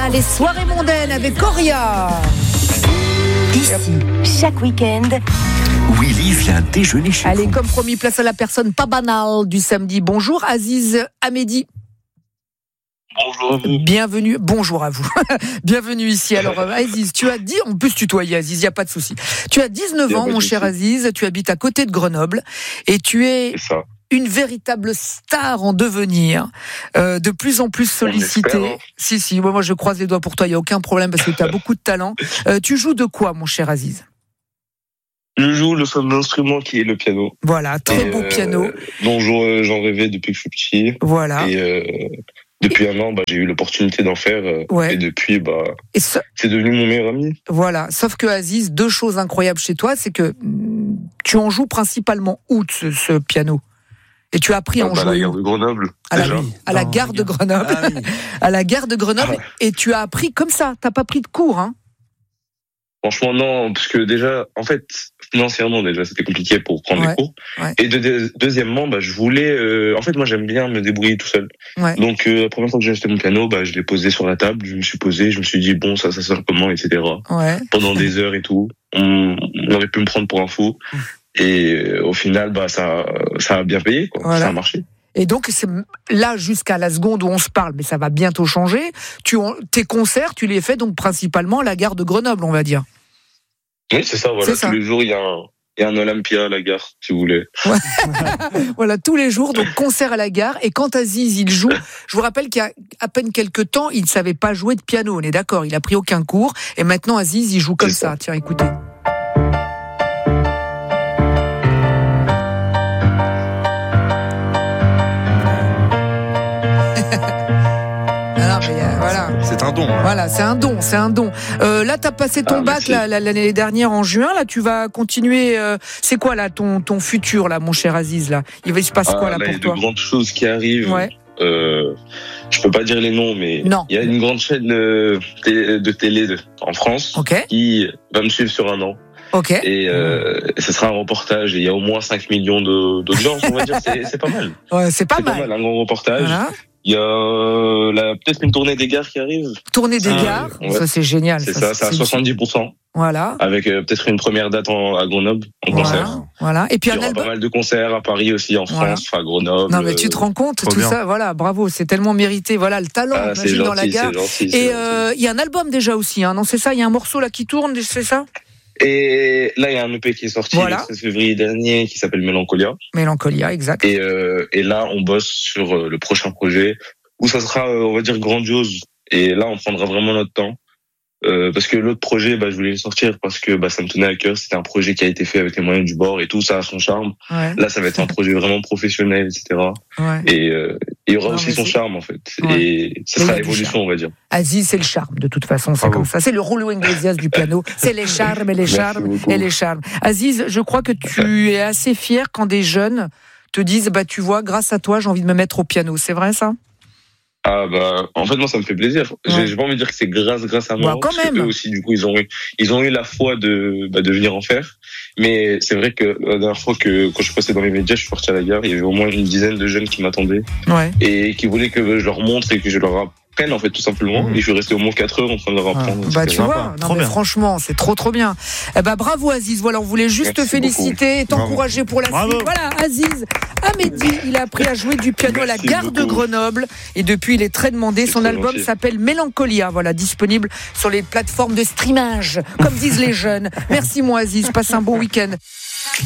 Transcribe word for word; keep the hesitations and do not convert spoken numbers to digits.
Voilà, les soirées mondaines avec Coria. D'ici, chaque week-end, Willy vient déjeuner chez Allez, vous. comme promis, place à la personne pas banale du samedi. Bonjour Aziz Ahmedi. Bonjour à vous. Bienvenue, bonjour à vous. Bienvenue ici. Alors euh, Aziz, tu as dit, on peut se tutoyer Aziz, il n'y a pas de souci. Tu as dix-neuf ans, mon cher Aziz, tu habites à côté de Grenoble et tu es C'est ça. une véritable star en devenir, euh, de plus en plus sollicitée. On espère, hein. Si, si, moi, moi je croise les doigts pour toi, il n'y a aucun problème parce que tu as beaucoup de talent. Euh, tu joues de quoi, mon cher Aziz ? Je joue le seul instrument qui est le piano. Voilà, très Et, beau euh, piano. Dont je- j'en rêvais depuis que je suis petit. Voilà. Et euh, depuis un an, bah, j'ai eu l'opportunité d'en faire. euh, Ouais. Et depuis, bah, Et ce- c'est devenu mon meilleur ami. voilà. Sauf que Aziz, deux choses incroyables chez toi, c'est que mm, tu en joues principalement où ce, ce piano ? Et tu as appris à en Ah, bah, la jouer gare où ? de Grenoble. à la, déjà. à la Dans gare de la gare. Grenoble. Ah oui. À la gare de Grenoble. Ah. Et tu as appris comme ça. T'as pas pris de cours, hein ? Franchement, non, parce que déjà, en fait, financièrement, déjà, c'était compliqué pour prendre Ouais, les cours. ouais. Et de, de- deuxièmement, bah, je voulais, euh, en fait, moi, j'aime bien me débrouiller tout seul. Ouais. Donc, euh, la première fois que j'ai acheté mon piano, bah, je l'ai posé sur la table, je me suis posé, je me suis dit, bon, ça, ça sert comment, et cetera. Ouais. Pendant des heures et tout. On, on aurait pu me prendre pour un fou. Et euh, au final, bah, ça, ça a bien payé, quoi. Voilà. Ça a marché. Et donc, c'est là, jusqu'à la seconde où on se parle, mais ça va bientôt changer. Tu, tes concerts, tu les fais donc principalement à la gare de Grenoble, on va dire. Oui, c'est ça, voilà. C'est ça. Tous les jours, il y a un, il y a un Olympia à la gare, si vous voulez. Voilà, tous les jours, donc concert à la gare. Et quand Aziz, il joue, je vous rappelle qu'il y a à peine quelques temps, il ne savait pas jouer de piano, on est d'accord, il a pris aucun cours. Et maintenant, Aziz, il joue comme C'est ça. ça. Tiens, écoutez. Ah non, mais, euh, voilà. C'est un don. hein. Voilà, c'est un don, c'est un don. Euh, là, t'as passé ton Ah, bac merci. là, là, l'année dernière en juin. Là, tu vas continuer. euh, c'est quoi là ton ton futur là, mon cher Aziz là Il va se passer quoi là Ah, là, il y pour a de toi grandes choses qui arrivent. Ouais. Euh, je peux pas dire les noms, mais Non. il y a une grande chaîne euh, té- de télé de- en France Ok, qui va me suivre sur un an. ok. Et euh, ce sera un reportage. Et il y a au moins cinq millions de- d'audience, on va dire. C'est c'est pas mal. Ouais, c'est pas C'est pas mal. mal, un grand reportage. Voilà. Il y a euh, la- peut-être une tournée des gares qui arrive. Tournée des Ah, gares, ouais. ça c'est génial. C'est ça, c'est à soixante-dix pour cent. Voilà, Avec euh, peut-être une première date en, à Grenoble, en concert. voilà, voilà. Et puis Il y un aura album. pas mal de concerts à Paris aussi, en Voilà. France, à Grenoble. Non mais tu te rends compte, Trop tout bien. ça, voilà, bravo, c'est tellement mérité. Voilà, le talent, Ah, c'est imagine dans la gentil, gare. c'est gentil. c'est Et gentil. euh, il y a un album déjà aussi, hein, non c'est ça, il y a un morceau là qui tourne, c'est ça Et là, il y a un E P qui est sorti Voilà. le seize février dernier qui s'appelle Mélancolia. Mélancolia, exact. Et, euh, et là, on bosse sur euh, le prochain projet où ça sera, euh, on va dire, grandiose. Et là, on prendra vraiment notre temps. Euh, parce que l'autre projet, bah, je voulais le sortir parce que bah, ça me tenait à cœur. C'était un projet qui a été fait avec les moyens du bord et tout, ça a son charme. Ouais, Là, ça va être un projet vraiment professionnel, et cetera. ouais. Et euh, il y aura Non, aussi mais son c'est- charme, en fait. Ouais. Et ça Mais il y sera a du l'évolution, on va dire. Aziz, c'est le charme, de toute façon, c'est Bravo. comme ça. C'est le Julio Iglesias du piano. C'est les charmes et les Merci charmes beaucoup. et les charmes. Aziz, je crois que tu es assez fier quand des jeunes te disent, bah, tu vois, grâce à toi, j'ai envie de me mettre au piano. C'est vrai, ça? Ah bah en fait moi ça me fait plaisir. Ouais. J'ai j'ai pas envie de dire que c'est grâce grâce à moi. Bah, quand parce que même. eux aussi du coup ils ont eu ils ont eu la foi de bah, de venir en faire. Mais c'est vrai que la dernière fois que quand je passais dans les médias, je suis parti à la gare, il y avait au moins une dizaine de jeunes qui m'attendaient Ouais. et qui voulaient que je leur montre et que je leur apprenne en fait tout simplement. Mmh. Et je suis resté au moins quatre heures en train de leur apprendre. Bah, et tu cetera. vois, sympa. non, Trop mais bien. franchement, c'est trop, trop bien. Eh ben, bravo, Aziz. Voilà, on voulait juste te Merci féliciter et t'encourager pour la Bravo. suite. Voilà, Aziz Ahmedi, il a appris à jouer du piano à la Merci gare de beaucoup. Grenoble et depuis, il est très demandé. C'est Son très album gentil. s'appelle Mélancolia. Voilà, disponible sur les plateformes de streamage, comme disent les jeunes. Merci, moi, Aziz. Passe un bon week-end.